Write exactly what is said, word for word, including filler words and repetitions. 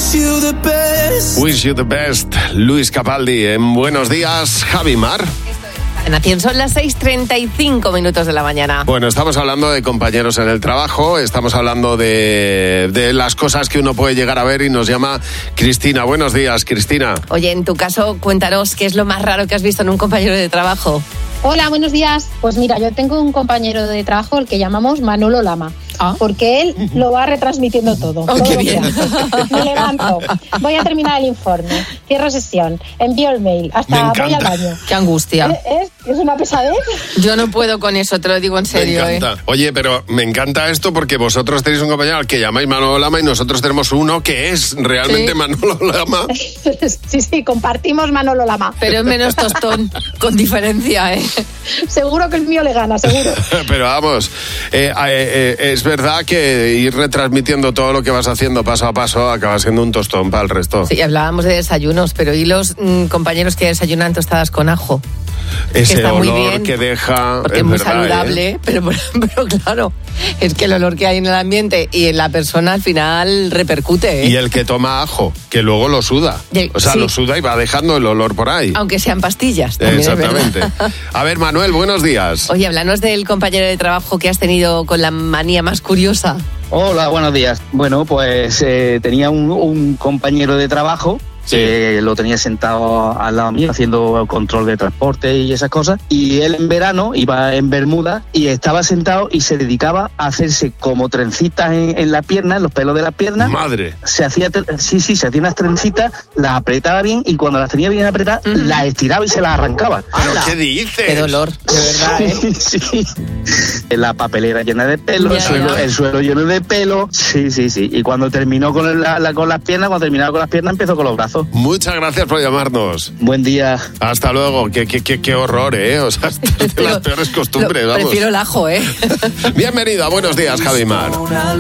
you the best. Wish you the best. Luis Capaldi en Buenos Días, Javi Mar. Nación, son las seis treinta y cinco minutos de la mañana. Bueno, estamos hablando de compañeros en el trabajo, estamos hablando de, de las cosas que uno puede llegar a ver y nos llama Cristina. Buenos días, Cristina. Oye, en tu caso, cuéntanos qué es lo más raro que has visto en un compañero de trabajo. Hola, buenos días. Pues mira, yo tengo un compañero de trabajo, el que llamamos Manolo Lama, ¿Ah? porque él lo va retransmitiendo todo. Oh, todo qué bien. Me levanto, voy a terminar el informe, cierro sesión, envío el mail, hasta voy al baño. Qué angustia. ¿Es, es una pesadez? Yo no puedo con eso, te lo digo en serio. Me encanta. ¿eh? Oye, pero me encanta esto porque vosotros tenéis un compañero al que llamáis Manolo Lama y nosotros tenemos uno que es realmente ¿Sí? Manolo Lama. Sí, sí, compartimos Manolo Lama. Pero es menos tostón, con diferencia, ¿eh? Seguro que el mío le gana, seguro. Pero vamos, eh, eh, eh, es verdad que ir retransmitiendo todo lo que vas haciendo paso a paso acaba siendo un tostón para el resto. Sí, hablábamos de desayunos, pero ¿y los mmm, compañeros que desayunan tostadas con ajo? Ese que está olor muy bien, que deja... porque es, es muy verdad, saludable, ¿eh? pero, pero claro, es que el olor que hay en el ambiente y en la persona al final repercute, ¿eh? Y el que toma ajo, que luego lo suda. Y, o sea, sí. lo suda y va dejando el olor por ahí. Aunque sean pastillas. También Exactamente. Es verdad. A ver, Manuel, buenos días. Oye, háblanos del compañero de trabajo que has tenido con la manía más curiosa. Hola, buenos días. Bueno, pues eh, tenía un, un compañero de trabajo que sí. lo tenía sentado al lado mío haciendo control de transporte y esas cosas, y él en verano iba en bermuda y estaba sentado y se dedicaba a hacerse como trencitas en, en la pierna, en los pelos de las piernas. Madre. Se hacía, sí, sí, se hacía unas trencitas, las apretaba bien y cuando las tenía bien apretadas, uh-huh. las estiraba y se las arrancaba. ¿Pero qué dices? Qué dolor, de verdad, ¿eh? Sí, sí. La papelera llena de pelo, Ya, el, suelo, ya. el suelo lleno de pelo. Sí, sí, sí. Y cuando terminó con, la, la, con las piernas, cuando terminaba con las piernas, empezó con los brazos. Muchas gracias por llamarnos. Buen día. Hasta luego. Qué, qué, qué, qué horror, ¿eh? O sea, de las peores costumbres, Lo, vamos. Prefiero el ajo, ¿eh? Bienvenido a Buenos Días, Javi Mar.